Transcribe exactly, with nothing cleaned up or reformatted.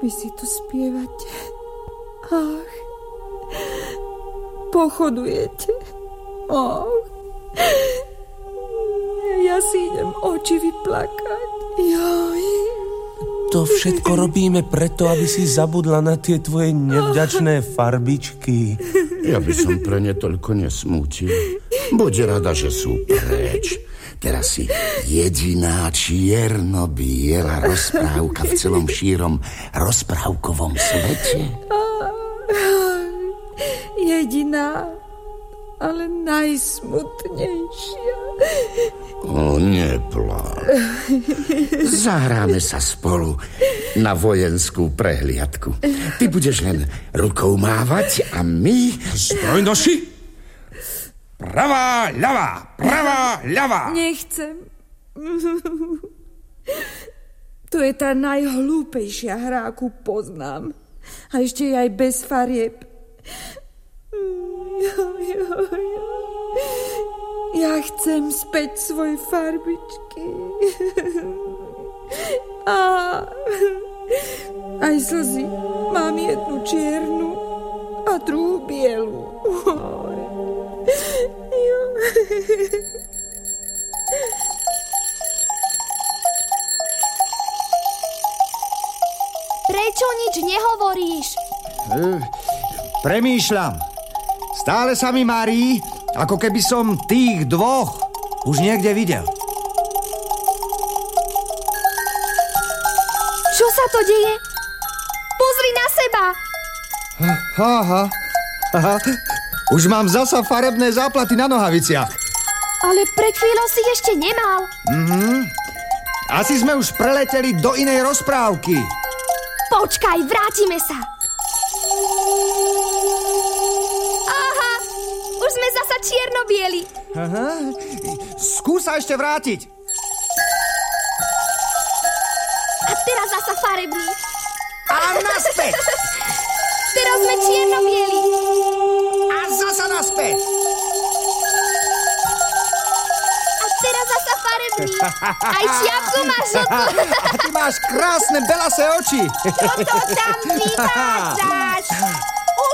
vy si tu spievate. Ach, pochodujete. Ach, ja si idem oči vyplakať. Joj. To všetko robíme preto, aby si zabudla na tie tvoje nevďačné farbičky. Ja by som pre ne toľko nesmútil. Buď rada, že sú preč. Teraz si jediná čierno-biela rozprávka v celom šírom rozprávkovom svete. Jediná, ale najsmutnejšia. O, neplák. Zahráme sa spolu na vojenskú prehliadku. Ty budeš len rukou mávať a my... Zbrojnoši! Pravá, ľavá, pravá, ľavá. Nechcem. To je tá najhlúpejšia hra, akú poznám. A ešte aj bez farieb. Ja chcem späť svoje farbičky. A aj slzy. Mám jednu čiernu a druhú bielu. Prečo nič nehovoríš? E, premýšľam. Stále sa mi marí, ako keby som tých dvoch už niekde videl. Čo sa to deje? Pozri na seba! Aha, aha. Už mám zasa farebné záplaty na nohaviciach. Ale pred chvíľou si ešte nemal. Mhm. Asi sme už preleteli do inej rozprávky. Počkaj, vrátime sa. Aha, už sme zasa čierno-bieli. Aha. Skúsa ešte vrátiť. A teraz zasa farebný. A naspäť. Teraz sme čierno-bieli. A zasa naspäť. A teraz zasa farebný. Aj čiapku máš žltú. A ty máš krásne belasé oči. Čo to tam vyvádzaš?